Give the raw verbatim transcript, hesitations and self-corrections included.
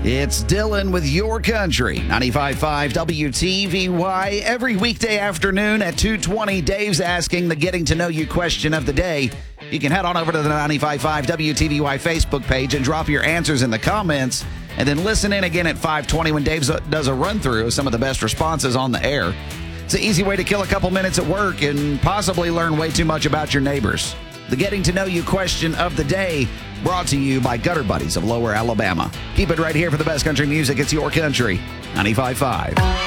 It's Dylan with Your Country, ninety-five point five W T V Y. Every weekday afternoon at two twenty, Dave's asking the Getting to Know You question of the day. You can head on over to the ninety-five point five W T V Y Facebook page and drop your answers in the comments. And then listen in again at five twenty when Dave does a run-through of some of the best responses on the air. It's an easy way to kill a couple minutes at work and possibly learn way too much about your neighbors. The Getting to Know You question of the day, brought to you by Gutter Buddies of Lower Alabama. Keep it right here for the best country music. It's Your Country, ninety-five point five.